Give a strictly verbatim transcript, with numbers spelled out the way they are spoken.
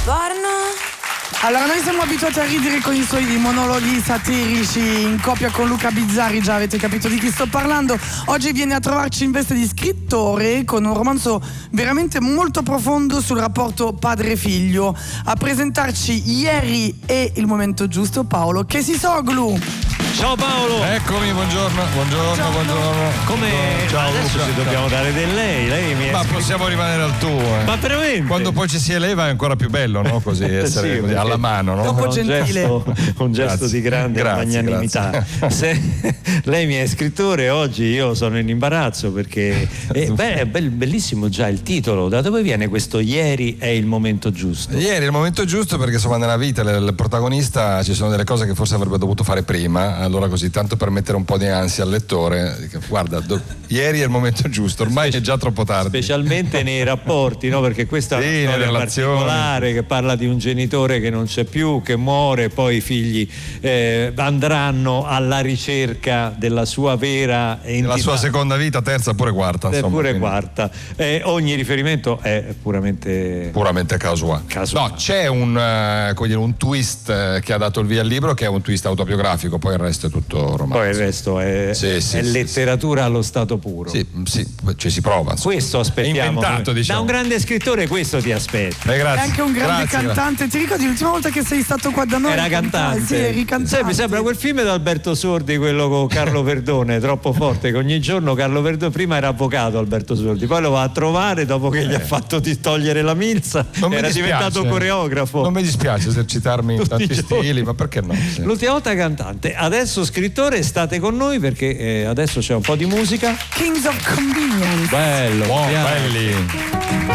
Allora, noi siamo abituati a ridere con i suoi monologhi satirici in coppia con Luca Bizzarri, già avete capito di chi sto parlando. Oggi viene a trovarci in veste di scrittore con un romanzo veramente molto profondo sul rapporto padre-figlio. A presentarci Ieri è il momento giusto, Paolo Chesisoglu. Ciao Paolo! Eccomi, buongiorno, buongiorno, buongiorno. Come Ciao, adesso Luca. ci dobbiamo dare del lei, lei mi è Ma scritto- possiamo rimanere al tuo, eh. Ma veramente? Quando poi ci si eleva è ancora più bello, no? Così essere Sì, così, perché alla mano, no? dopo un gentile. gesto, un gesto Grazie. di grande Grazie, magnanimità. Se lei mi è scrittore, oggi io sono in imbarazzo perché eh, beh, è bel- bellissimo già il titolo. Da dove viene questo Ieri è il momento giusto? Ieri è il momento giusto perché insomma nella vita del protagonista ci sono delle cose che forse avrebbe dovuto fare prima, allora così tanto per mettere un po' di ansia al lettore, dico, guarda, do- ieri è il momento giusto, ormai è già troppo tardi. Specialmente nei rapporti, no? Perché questa Sì, è una nelle storia relazioni. particolare che parla di un genitore che non c'è più, che muore, poi i figli eh, andranno alla ricerca della sua vera entità. La sua seconda vita, terza, pure quarta, È insomma. pure quindi quarta. Eh, ogni riferimento è puramente puramente casuale. Casuale. No, c'è un, eh, come dire, un twist eh, che ha dato il via al libro, che è un twist autobiografico, poi il resto è tutto romanzo. Poi il resto è, Sì, sì, è sì, letteratura allo stato puro. Sì, sì, ci si prova. insomma. Questo aspettiamo. È inventato, diciamo. Da un grande scrittore questo ti aspetta. Eh, È grazie. anche un grande Grazie, cantante. Ti ricordi l'ultima volta che sei stato qua da noi? Era a cantare? cantante. Sì, eri cantante. Sai, mi sembra quel film di Alberto Sordi, quello con Carlo Verdone, troppo forte, che ogni giorno Carlo Verdone prima era avvocato Alberto Sordi, poi lo va a trovare dopo che gli ha fatto di togliere la milza, Non mi era dispiace. diventato coreografo. Non mi dispiace esercitarmi in Tutti tanti i giorni. stili, ma perché no? Sì. L'ultima volta cantante, adesso scrittore, state con noi perché eh, adesso c'è un po' di musica. Kings of Convenience. Bello, Buon, piano. belli.